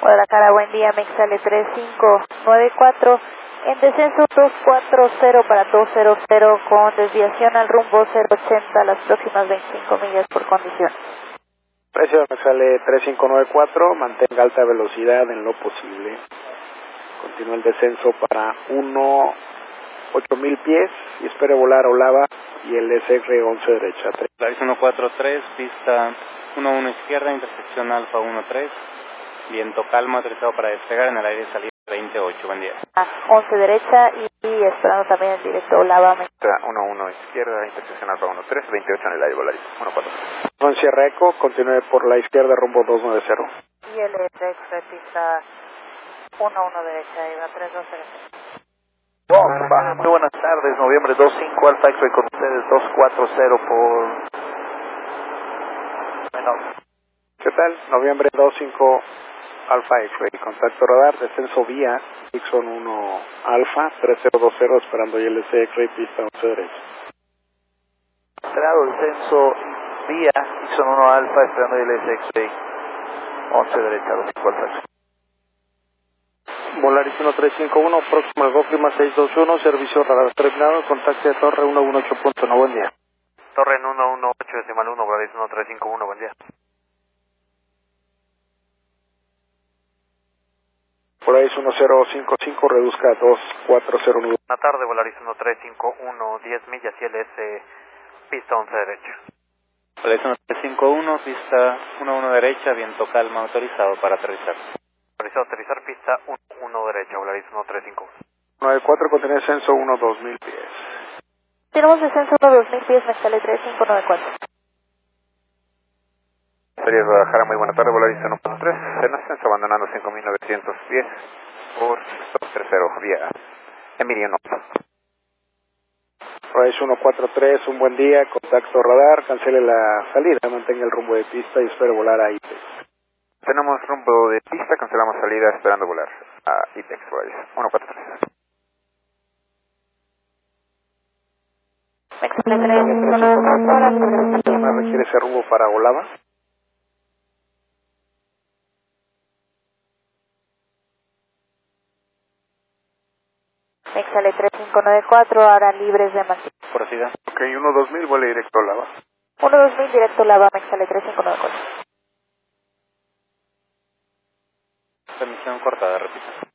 Guadalajara, buen día, me sale 3594, en descenso 240 para 200 con desviación al rumbo 080 las próximas 25 millas por condición. Precio me sale 3594, mantenga alta velocidad en lo posible. Continúa el descenso para 8000 pies y espere volar Olava y el SR 11 derecha. Claris 143, pista 11 izquierda, intersección Alfa 13, viento calmo, autorizado para despegar en el aire de salida 28, buen día. 11 derecha y esperando también el directo Olava. 11 izquierda, intersección Alfa 13, 28 en el aire, Volaris 143. Con cierre eco, continúe por la izquierda rumbo 290. Y el SX pista 11 derecha, iba 320. Bomba, muy buenas tardes, noviembre 25 Alfa X-Ray con ustedes, 240 por... ¿Qué tal? Noviembre 25 Alfa X-Ray, contacto radar, descenso vía, Dixon 1 Alfa, 3020 esperando ILC X-Ray, pista 11 derecha. Entrado, descenso vía, Dixon 1 Alfa, esperando ILC X-Ray, 11 derecha, 25 Alfa X-Ray. Volaris 1351, próximo al Golf Lima 621, servicio radar terminado, contacto de Torre 118.1, buen día. Torre 118.1, Volaris 1351, buen día. Volaris 1055, reduzca a 2409. Buenas tardes, Volaris 1351, 10 millas y LS, pista 11 derecha. Volaris 1351, pista 11 derecha, viento calma, autorizado para aterrizar. Autorizado a aterrizar, pista 11 derecha, Volaris 1351. 94 contiene descenso 2000 pies. Tenemos descenso 2000 pies, me sale 3594. Sería Guadalajara, muy buena tarde, Volaris 143, en ascenso abandonando 5900 pies por 230 vía Emiliano. Volaris 143, un buen día, contacto radar, cancele la salida, mantenga el rumbo de pista y espere volar a ITEX. Tenemos rumbo de pista, cancelamos salida esperando volar a ITEX, Volaris 143. Me sale 3594, ¿Me requiere ese rumbo para Olava? me sale 3594, ahora libres de Manzanillo. Proceda. Ok, 12000, vuela directo a Olava. 12000 directo Olava, me sale 3594. Transmisión cortada, repita.